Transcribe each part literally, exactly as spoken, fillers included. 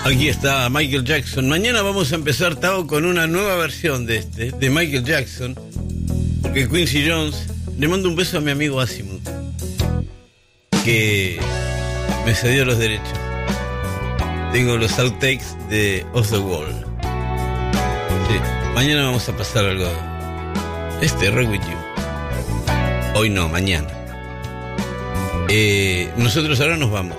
Aquí está Michael Jackson. Mañana vamos a empezar, Tao, con una nueva versión de este, de Michael Jackson. Porque Quincy Jones, le mando un beso a mi amigo Asimov, que me cedió los derechos. Tengo los outtakes de Off the Wall. Sí, mañana vamos a pasar algo. Este, Rock With You. Hoy no, mañana. Eh, nosotros ahora nos vamos.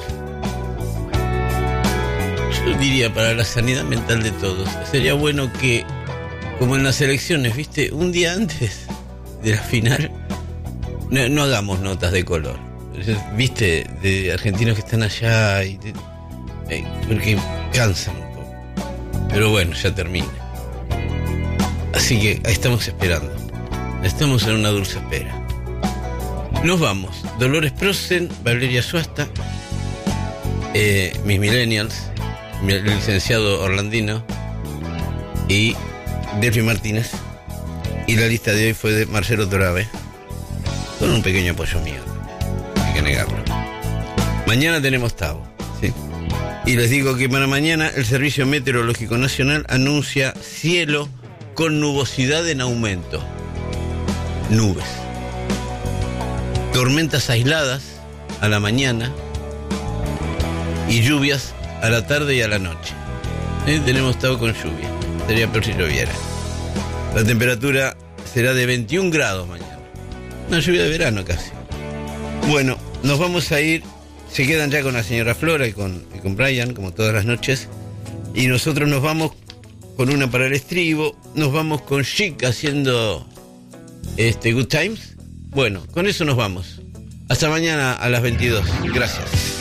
Yo diría, para la sanidad mental de todos, sería bueno que, como en las elecciones, ¿viste? Un día antes de la final, no, no hagamos notas de color. ¿Viste? De argentinos que están allá, y de, eh, porque cansan un poco. Pero bueno, ya termina. Así que estamos esperando. Estamos en una dulce espera. Nos vamos. Dolores Prosen, Valeria Suasta, eh, mis millennials, el licenciado Orlandino y Delphi Martínez. Y la lista de hoy fue de Marcelo Torabe, con un pequeño apoyo mío, hay que negarlo. Mañana tenemos Tavo, ¿sí? Y les digo que para mañana el Servicio Meteorológico Nacional anuncia cielo con nubosidad en aumento. Nubes. Tormentas aisladas a la mañana y lluvias a la tarde y a la noche. ¿Eh? Tenemos estado con lluvia. Sería peor si lloviera. La temperatura será de veintiún grados mañana. Una lluvia de verano casi. Bueno, nos vamos a ir. Se quedan ya con la señora Flora y con, y con Brian, como todas las noches. Y nosotros nos vamos con una para el estribo. Nos vamos con Chic haciendo este Good Times. Bueno, con eso nos vamos. Hasta mañana a las veintidós. Gracias.